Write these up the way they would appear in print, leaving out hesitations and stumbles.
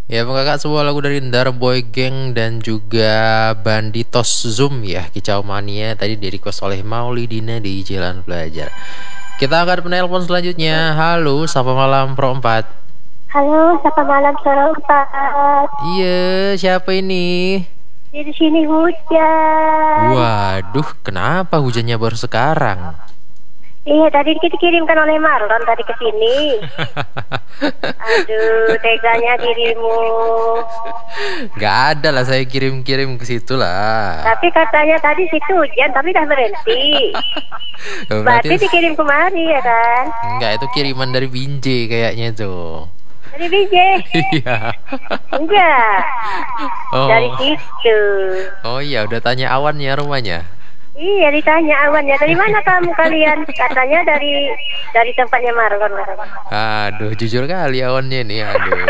Ya, kakak sebuah lagu dari Ndar Boy Gang dan juga Banditos Zoom ya, Kicau Mania tadi di request oleh Maulidina di Jalan Pelajar. Kita akan penelpon selanjutnya. Halo, sapa malam Pro 4. Halo, sapa malam Pro 4. Iya, siapa ini? Di sini hujan. Waduh, kenapa hujannya baru sekarang? Iya, tadi dikirimkan oleh Marlon tadi ke sini. Aduh, teganya dirimu. Gak ada lah, saya kirim-kirim ke situ lah. Tapi katanya tadi situ hujan, tapi dah berhenti. Berarti dikirim kemari ya kan? Enggak, itu kiriman dari Binjai kayaknya tuh. Dari BJ? Iya. Enggak. Oh. Dari situ. Oh iya, udah tanya awannya rumahnya. Iya, ditanya awannya dari mana kamu kalian? Katanya dari tempatnya Marlon. Aduh, jujur kali awannya nih, aduh.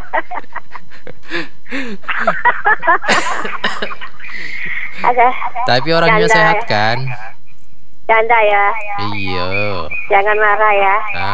Ada. Tapi orangnya Canda, sehat kan? Canda ya. Iya. Jangan marah ya.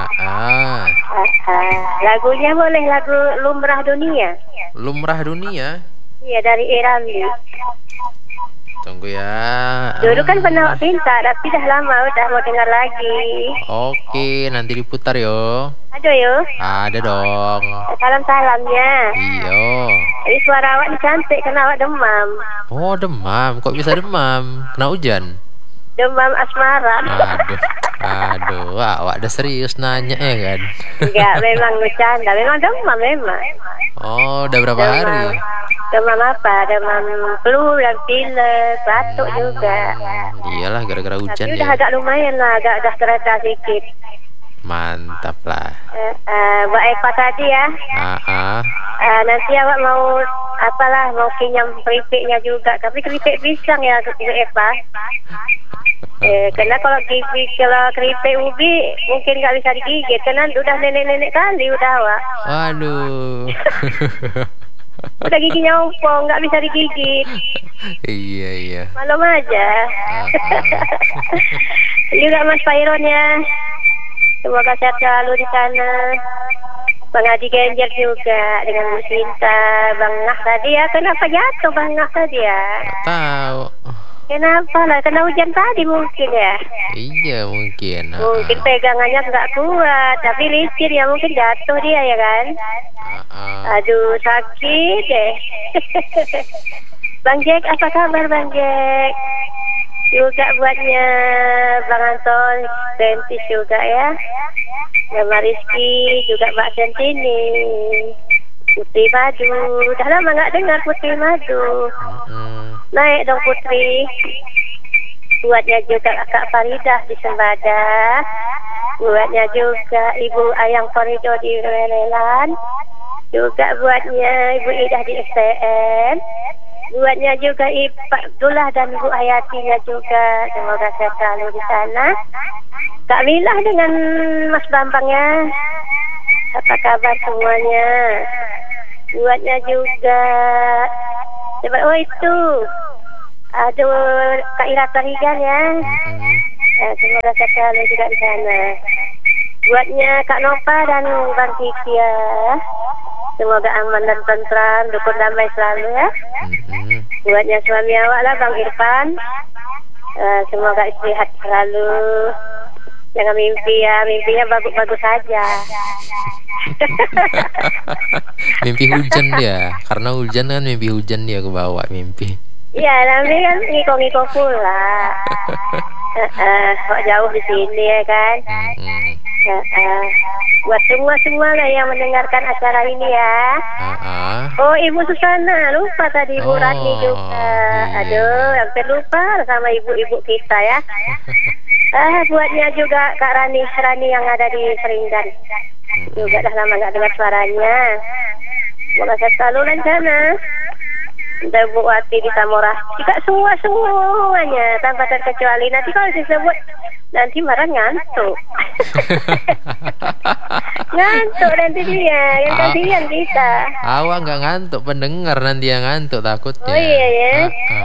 Lagunya boleh lagu Lumrah Dunia. Lumrah Dunia? Iya, dari Irami. Tunggu ya. Dulu kan pernah minta, tapi dah lama udah mau dengar lagi. Oke, nanti diputar yo. Aduh yuk. Ada dong. Salam-salamnya. Iya. Jadi suara awak ni cantik, kena awak demam. Oh, demam. Kok bisa demam? Kena hujan? Demam asmara. Aduh, awak udah serius nanya ya kan? Enggak, memang bercanda. Memang demam, memang. Oh, udah berapa hari? Demam apa? Demam flu dan pilek, batuk juga. Iyalah, gara-gara hujan tapi ya. udah agak lumayan lah, agak terasa sedikit. Mantap lah. Mbak Eva tadi ya. Nanti awak mau mau kinyam keripiknya juga. Tapi keripik pisang ya, Mbak Eva. Karena kalau keripik ubi mungkin nggak bisa digigit. Karena udah nenek-nenek kali udah awak. Waduh. Udah giginya ompong, nggak bisa digigit. Iya. Malum aja. Juga Mas Pairon ya. Semoga sehat selalu di sana. Bang Adi Genjer juga dengan Bu Sinta. Bang Ngah tadi ya. Kenapa jatuh Bang Ngah tadi ya? Tahu. Kenapa lah? Kena hujan tadi mungkin ya. Iya mungkin. Mungkin pegangannya nggak kuat. Tapi licin ya, mungkin jatuh dia ya kan. Aduh sakit deh. Bang Jack, apa kabar Bang Jack? Juga buatnya Bang Anton, Dentis juga ya. Nama Rizky, juga Mbak Sentini, Putri Madu. Udah lama nggak dengar Putri Madu. Naik dong Putri. Buatnya juga Kak Faridah di Sembada. Buatnya juga Ibu Ayang Farido di Relelan. Juga buatnya Ibu Idah di STM. Buatnya juga Ibu Abdullah dan Bu Hayatinya juga. Semoga sehat selalu di sana. Kak Milah dengan Mas Bambang ya. Apa kabar semuanya? Buatnya juga. Oh itu. Aduh, Kak Ira Tarigan ya. Semoga sehat selalu juga di sana. Buatnya Kak Nova dan Bang Kiki ya. Semoga aman dan tentram, dukun damai selalu ya. Buatnya suami awak lah Bang Irfan. Semoga istirahat selalu. Jangan mimpi ya, mimpinya bagus-bagus saja. Mimpi hujan dia, karena hujan kan mimpi hujan dia ke bawah mimpi. Iya, tapi kan ngiko-ngiko pula. Kok jauh di sini ya kan. Buat semua lah yang mendengarkan acara ini ya. Oh, Ibu Susana, lupa tadi Ibu Rani juga. Aduh, hampir lupa sama ibu-ibu kita ya. Buatnya juga Kak Rani yang ada di Seringgan. Juga dah lama nggak dengar suaranya. Semoga saya selalu rencana. Dan Bu Wati di Samora. Juga semuanya tanpa terkecuali. Nanti kalau disebut nanti marah ngantuk. Ngantuk nanti dia, yang kasihan kita. Awak nggak ngantuk, pendengar nanti yang ngantuk takutnya. Oh iya ya.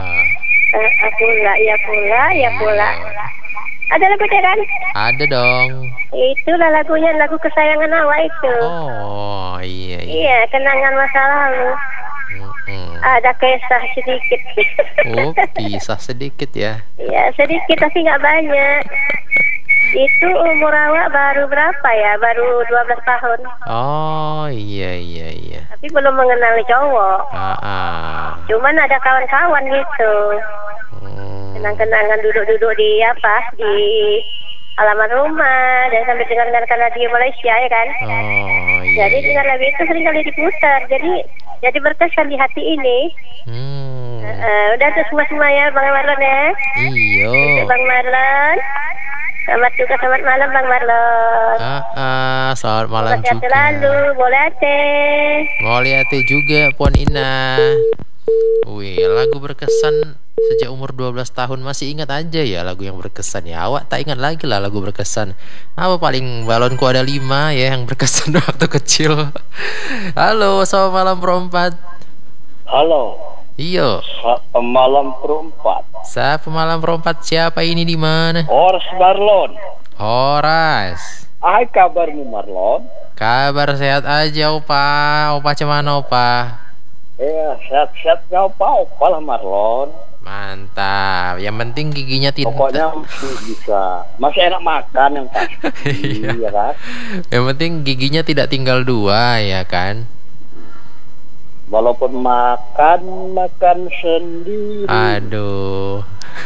Pula. Ada lagu Teran? Ada dong. Itulah lagunya, lagu kesayangan awak itu. Oh iya. Iya, kenangan masa lalu. Ada kisah sedikit. Oh, kisah sedikit ya. Ya sedikit tapi nggak banyak. Itu umur awak baru berapa ya? Baru 12 tahun. Oh, iya. Tapi belum mengenali cowok. Cuman ada kawan-kawan gitu. Kenang-kenangan duduk-duduk di halaman rumah dan sambil dengarkan radio Malaysia ya kan. Jadi dengar lagu itu sering kali diputar. Jadi berkesan di hati ini. Udah tuh semua ya Bang Marlon ya. Iyo. Bang Marlon. Selamat malam Bang Marlon. Selamat malam juga. Selalu boleh Boleh juga Puan Ina. Wih, lagu berkesan sejak umur 12 tahun. Masih ingat aja ya lagu yang berkesan ya. Awak tak ingat lagi lah lagu berkesan. Apa paling balonku ada 5 ya yang berkesan waktu kecil. Halo, selamat malam perempat. Halo. Iyo. Malam perempat. Malam perempat, siapa ini di mana? Horas Marlon. Horas. Hai, kabarmu Marlon? Kabar sehat aja opa. Opa cemana opa? Iya, sehat-sehat nggak apa lah Marlon. Mantap. Yang penting giginya tidak. Pokoknya masih enak makan yang pasti. Iya. Ya kan? Yang penting giginya tidak tinggal 2 ya kan? Walaupun makan sendiri. Aduh.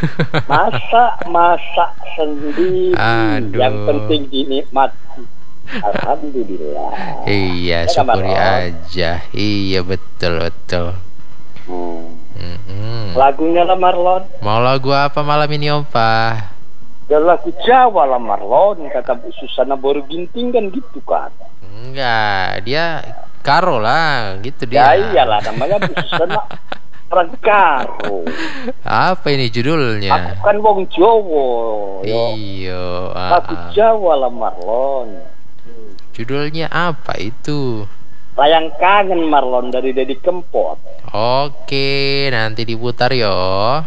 Masak sendiri. Aduh. Yang penting dinikmati. Alhamdulillah. Iya, syukuri aja. Iya, betul. Lagunya lah Marlon. Mau lagu apa malam ini opa? Ya lagu Jawa lah Marlon. Kata Bu Susana Boru Ginting kan gitu kan. Enggak, dia Karo lah, gitu dia. Ya iyalah, namanya Bu Susana orang Karo. Apa ini judulnya? Aku kan wong Jawa. Iyo. Lagu Jawa lah Marlon. Judulnya apa itu? Layang Kangen Marlon dari Deddy Kempot. Oke, nanti diputar yo.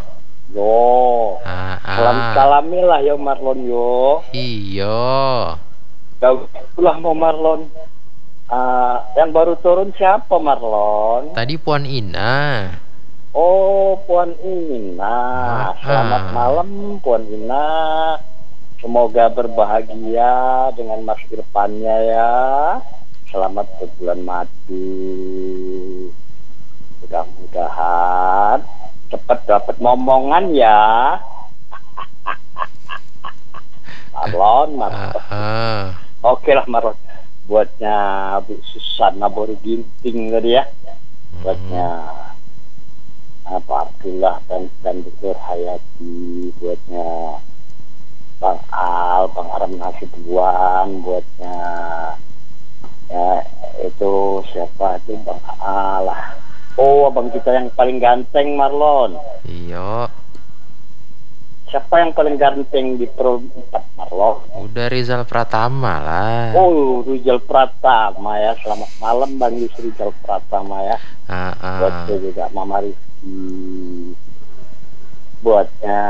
Salam-salamilah yo Marlon yo. Iyo. Itulah mau Marlon. Yang baru turun siapa Marlon? Tadi Puan Ina. Oh, Puan Ina. Selamat malam Puan Ina. Semoga berbahagia dengan Mas Irfannya ya. Selamat berbulan madu. Mudah-mudahan cepat dapat momongan ya. Marlon. Oke lah Marlon. Buatnya Bu Susana Boru Ginting tadi ya. Buatnya Pak Abdullah dan Dr. Hayati. Buatnya Bang Al, Bang Aram Nasibuan. Buatnya ya itu siapa itu Bang Al lah. Oh, abang kita yang paling ganteng Marlon. Iya. Siapa yang paling ganteng di Pro 4 Marlon? Udah Rizal Pratama lah. Oh, Rizal Pratama ya. Selamat malam Bang Rizal Pratama ya. Buatnya juga Mama Rizky. Buatnya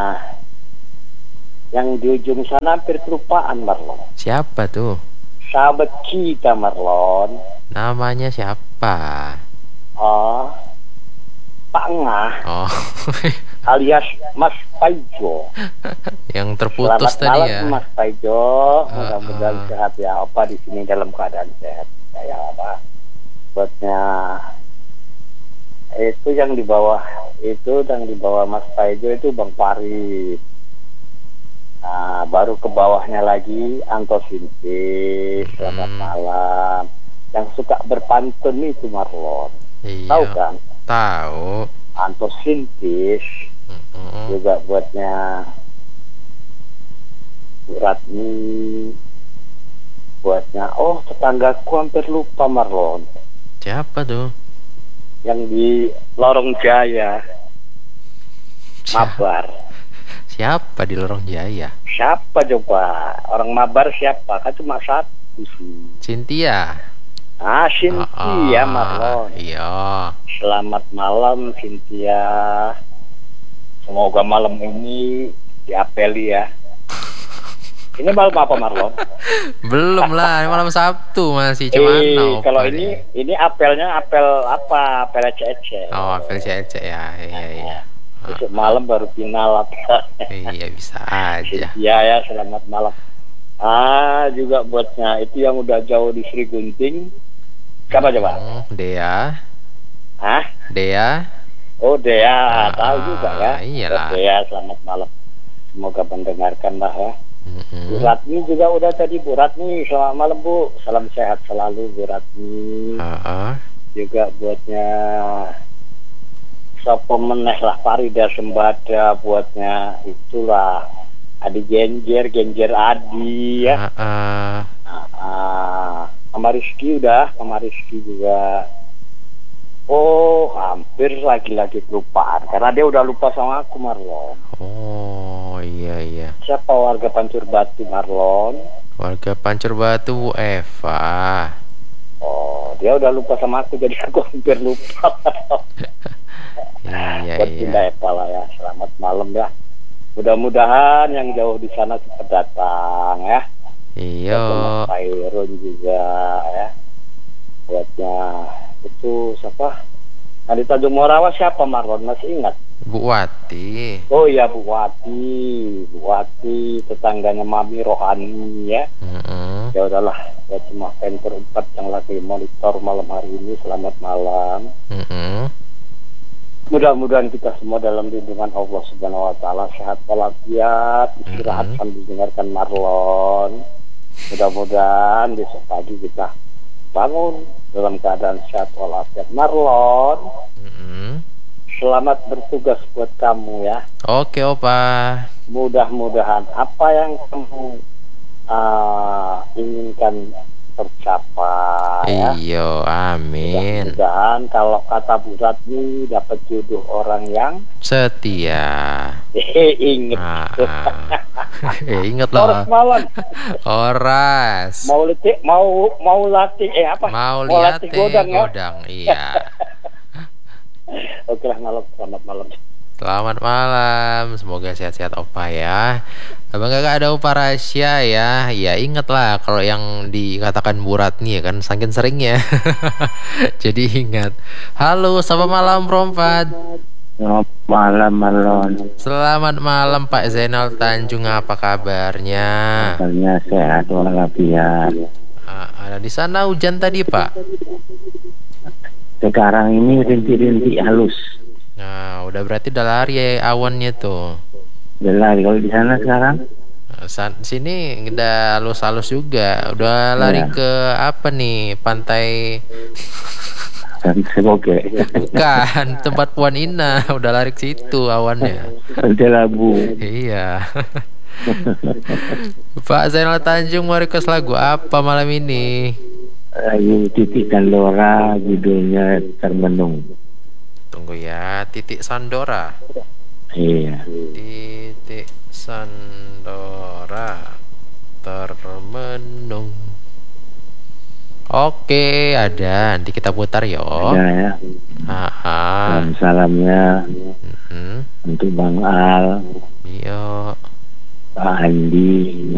yang di ujung sana hampir terlupaan Marlon. Siapa tuh? Sahabat kita Marlon. Namanya siapa? Oh, Pak Ngah. Oh. Alias Mas Paijo. Yang terputus selamat tadi malam, ya. Mas Paijo. Mudah-mudahan sehat ya. Opa di sini dalam keadaan sehat. Ya apa? Buatnya itu yang di bawah Mas Paijo itu Bang Farid. Nah, baru ke bawahnya lagi Anto Sinti. Selamat malam. Yang suka berpantun itu Marlon. Iya. Tahu kan? Tahu. Anto Sintis. Juga buatnya Bu Ratni. Buatnya tetanggaku hampir lupa Marlon. Siapa tuh? Yang di Lorong Jaya. Mabar. Siapa di Lorong Jaya? Siapa coba? Orang Mabar siapa? Kan cuma satu sih. Cynthia. Cynthia Marlon. Iya. Selamat malam Cynthia. Semoga malam ini diapeli ya. Ini malam apa Marlon? Belum lah, ini malam Sabtu masih cuman Kalau ini apelnya apel apa? Apel ece-ece. Oh, apel ece ya. Iya. Besok malam baru final apa? Iya, bisa aja. Iya ya, selamat malam. Juga buatnya itu yang udah jauh di Sri Gunting. Siapa coba? Dea. Hah? Dea. Oh, Dea, tahu juga ya. Iyalah. Dea, selamat malam. Semoga mendengarkan lah ya. Bu Ratmi juga udah tadi. Bu Ratmi, selamat malam Bu. Salam sehat selalu Bu Ratmi. Juga buatnya Sopo meneh lah, Farida Sembada buatnya itulah Adi Genjer Adi ya. Sama Rizky udah, sama Rizky juga. Oh, hampir lagi-lagi kelupaan karena dia udah lupa sama aku Marlon. Oh, iya. Siapa warga Pancur Batu Marlon? Warga Pancur Batu Bu Eva. Oh, dia udah lupa sama aku jadi aku hampir lupa. Iya. Pindah Eva lah ya. Selamat malam ya. Mudah-mudahan yang jauh di sana cepat datang ya. Iya. Pak Irun juga ya. Buatnya itu siapa? Nah, di Tanjung Morawa siapa Marlon? Masih ingat? Bu Wati. Oh iya, Bu Wati tetangganya Mami Rohani ya. Ya udahlah, buat semua Ventur 4 yang lagi monitor malam hari ini, selamat malam. Mudah-mudahan kita semua dalam lindungan Allah Subhanahu Wa Taala, sehat walafiat, istirahat sambil dengarkan Marlon. Mudah-mudahan besok pagi kita bangun dalam keadaan sehat walafiat. Marlon, selamat bertugas buat kamu ya. Oke Opa. Mudah-mudahan apa yang kamu inginkan tercapai ya. Iya, amin. Mudah-mudahan kalau kata Bu Ratmi dapat jodoh orang yang setia. Inget. Inget loh. Oras malam. Oras. Mau latih apa? Mau lihat godang ya. Iya. Oke lah, selamat malam. Selamat malam, semoga sehat-sehat Opa ya. Abang Kakak ada Opa rahasia ya. Ya inget lah kalau yang dikatakan Bu Ratni ya kan, saking seringnya. Jadi ingat. Halo, selamat malam Rompat. Selamat malam Marlon. Selamat malam Pak Zainal Tanjung, apa kabarnya? Kabarnya sehat walafiat. Ada di sana hujan tadi Pak? Sekarang ini rintik-rintik halus. Nah, udah berarti udah lari ya awannya tuh. Udah lari. Kalau di sana sekarang? Sini udah halus-halus juga. Udah lari ke apa nih? Pantai Semoga. Bukan, tempat Puan Ina. Udah lari ke situ awannya. Pantai Labu. Iya. Pak Zainal Tanjung mau request lagu apa malam ini? Lagu Titik dan Lora, judulnya Termenung. Tunggu ya, Titik Sandora. Iya. Titik Sandora Termenung. Oke, ada. Nanti kita putar yo. Ada ya. Salamnya untuk Bang Al, Iya. Pak Andi.